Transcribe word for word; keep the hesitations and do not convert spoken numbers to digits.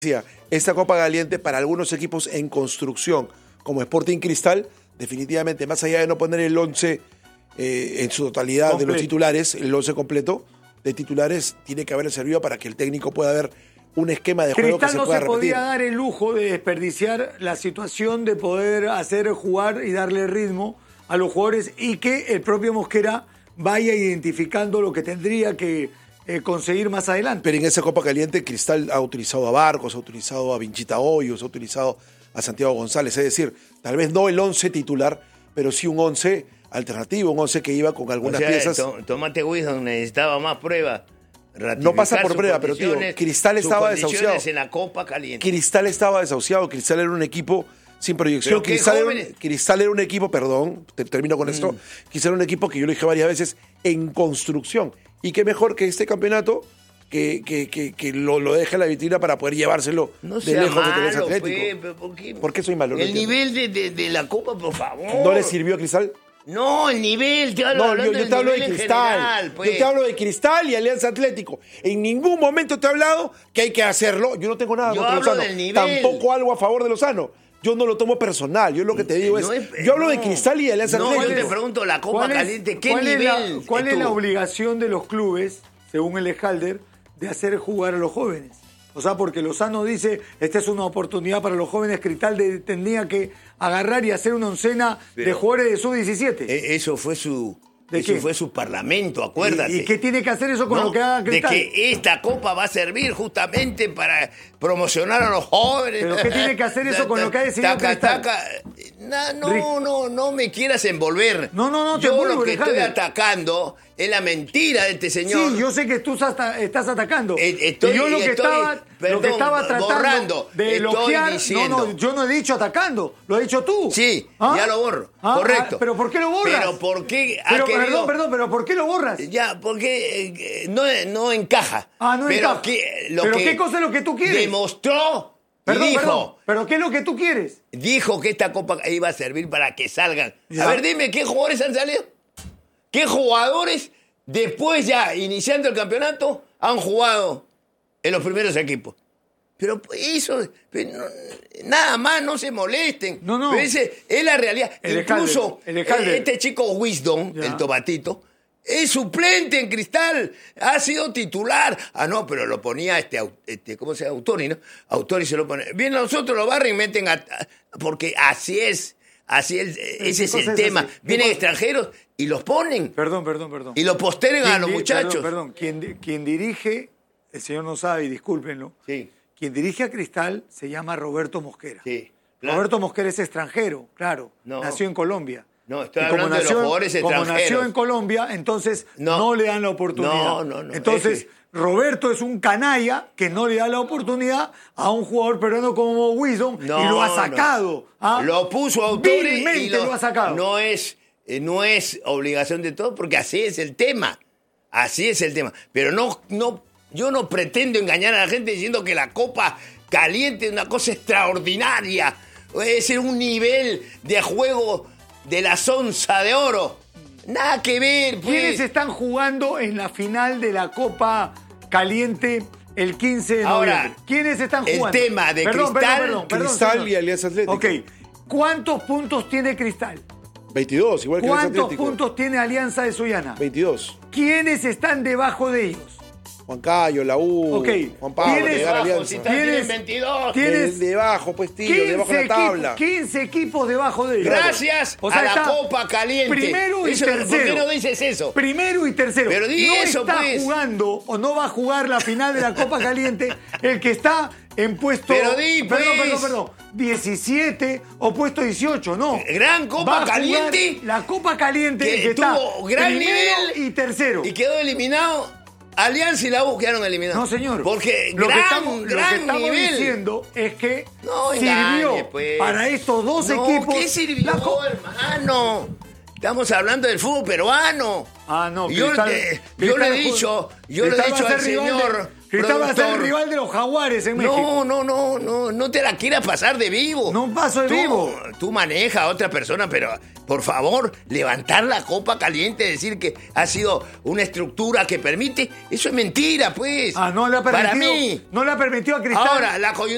Esta Copa Caliente para algunos equipos en construcción, como Sporting Cristal, definitivamente, más allá de no poner el once eh, en su totalidad completo de los titulares, el once completo de titulares, tiene que haber servido para que el técnico pueda ver un esquema de juego Cristal que se no pueda se repetir. podía dar el lujo de desperdiciar la situación de poder hacer jugar y darle ritmo a los jugadores y que el propio Mosquera vaya identificando lo que tendría que eh, conseguir más adelante. Pero en esa Copa Caliente Cristal ha utilizado a Barcos, ha utilizado a Vinchita Hoyos, ha utilizado a Santiago González, es decir, tal vez no el once titular, pero sí un once alternativo, un once que iba con algunas o sea, piezas. To, Tomate Wisdom necesitaba más pruebas. No pasa por prueba, pero tío, Cristal estaba desahuciado. En la Copa Caliente. Cristal estaba desahuciado, Cristal era un equipo sin proyección. Cristal era, un, Cristal era un equipo, perdón, te, termino con mm. esto, Cristal era un equipo que yo lo dije varias veces, en construcción. Y qué mejor que este campeonato que, que, que, que lo, lo deje en la vitrina para poder llevárselo no de lejos malo, de Televisa Atlético. Pe, ¿por, qué? ¿Por qué soy malo? El no nivel de, de, de la Copa, por favor. ¿No le sirvió a Cristal? No, el nivel, te hablo, no, yo, yo te hablo de Cristal. General, pues. Yo te hablo de Cristal y Alianza Atlético. En ningún momento te he hablado que hay que hacerlo. Yo no tengo nada yo contra Lozano. Del nivel. Tampoco algo a favor de Lozano. Yo no lo tomo personal. Yo lo que te digo no es, es. Yo hablo no, de Cristal y Alianza no, Atlético. No, yo te pregunto, la Copa Caliente, ¿qué ¿cuál nivel? Es la, ¿Cuál es la obligación de los clubes, según el Ejalder, de hacer jugar a los jóvenes? O sea, porque Lozano dice, esta es una oportunidad para los jóvenes, Cristal de, tendría que agarrar y hacer una oncena Pero de jugadores de sub diecisiete. Eso fue su... ¿De Eso qué? fue su parlamento, acuérdate. ¿Y, ¿Y qué tiene que hacer eso con no, lo que haga Cristal? De que esta Copa va a servir justamente para promocionar a los jóvenes. ¿Pero qué tiene que hacer eso con lo que ha decidido taca, Cristal? Taca. No, no, no, no me quieras envolver. No, no, no, te Yo envuelvo, lo que Alejandro. estoy atacando es la mentira de este señor. Sí, yo sé que tú estás atacando. Eh, estoy, y yo lo que, estoy, estaba, perdón, lo que estaba tratando borrando, de elogiar... Diciendo. No, no, yo no he dicho atacando, lo has dicho tú. Sí, ¿Ah? ya lo borro, ¿Ah? correcto. Ah, ¿Pero por qué lo borras? Pero ¿por qué ha pero, querido... Perdón, perdón, pero ¿por qué lo borras? Ya, porque eh, no, no encaja. Ah, no pero encaja. Que, lo ¿Pero que qué cosa es lo que tú quieres? Demostró perdón, y dijo... Perdón, ¿pero qué es lo que tú quieres? Dijo que esta Copa iba a servir para que salgan. Ya. A ver, dime, ¿qué jugadores han salido? ¿Qué jugadores, después ya, iniciando el campeonato, han jugado en los primeros equipos? Pero eso, pero no, nada más, no se molesten. No, no. Pero ese es la realidad. El Incluso el Ecalde. este chico Wisdom, ya. el tomatito, es suplente en Cristal, ha sido titular. Ah, no, pero lo ponía este, este ¿cómo se llama? Autori, ¿no? Autori se lo pone. Bien, nosotros lo barren y meten a... Porque así es, así es, ese es el es tema. Así? Vienen extranjeros y los ponen. Perdón, perdón, perdón. Y los postergan a los muchachos. Perdón, perdón. Quien, quien dirige, el señor no sabe, y discúlpenlo. Sí. Quien dirige a Cristal se llama Roberto Mosquera. Sí. Claro. Roberto Mosquera es extranjero, claro. No. Nació en Colombia. No, estoy hablando nació, de los jugadores extranjeros. Como nació en Colombia, entonces no, no le dan la oportunidad. No, no, no. Entonces, ese... Roberto es un canalla que no le da la oportunidad a un jugador peruano como Wisdom no, y lo ha sacado. No. ¿Ah? Lo puso a Autori y lo, lo ha sacado. No es, no es obligación de todo, porque así es el tema. Así es el tema. Pero no, no, yo no pretendo engañar a la gente diciendo que la Copa Caliente es una cosa extraordinaria. Es un nivel de juego de la onza de oro. Nada que ver. Pues. ¿Quiénes están jugando en la final de la Copa Caliente el quince de noviembre? Ahora, ¿quiénes están jugando? El tema de perdón, Cristal, perdón, perdón, Cristal perdón, y Alianza Atlético. Ok. ¿Cuántos puntos tiene Cristal? veintidós, igual que Alianza ¿Cuántos Atlético. puntos tiene Alianza de Sullana? veintidós. ¿Quiénes están debajo de ellos? Juan Cayo, la U, okay. Juan Pablo, ¿Tienes llegar a debajo, Alianza. si tienen veintidós. ¿Tienes debajo, pues, tío, debajo de la tabla. Equipos, quince equipos debajo de ellos. Gracias o sea, a la está Copa Caliente. Primero y eso, tercero. ¿Por qué no dices eso? Primero y tercero. Pero di no eso, está pues. jugando o no va a jugar la final de la Copa Caliente el que está en puesto... Pero di, pues. Perdón, perdón, perdón. diecisiete o puesto dieciocho, no. Gran Copa Caliente. La Copa Caliente que, que tuvo está gran primero nivel y tercero. Y quedó eliminado. Alianza y la U quedaron eliminados. No, señor. Porque lo gran, que estamos, gran lo que estamos nivel. diciendo es que no sirvió engañe, pues. para estos dos no, equipos. ¿Qué sirvió, la co- hermano? Estamos hablando del fútbol peruano. Ah, no, yo, Cristal, eh, Cristal, yo le he dicho, yo le he dicho al señor. Cristal va a ser el rival de los Jaguares en México. No, no, no, no, no te la quieras pasar de vivo. No paso de tú, vivo. Tú manejas a otra persona, pero por favor, levantar la Copa Caliente, decir que ha sido una estructura que permite, eso es mentira, pues. Ah, no le ha permitido. Para mí. No le ha permitido a Cristal. Ahora, la coyuntura.